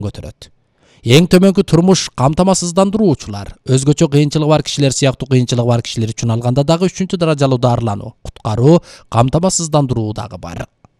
көтөрөт. Эң төмөнкү турмуш камтамасыздандыруучулар, өзгөчө кыйынчылыгы бар кишилер сыяктуу кыйынчылыгы бар кишилер үчүн алганда дагы 3-даражалуу дарылануу, куткаруу, камтамасыздандыруу дагы бар.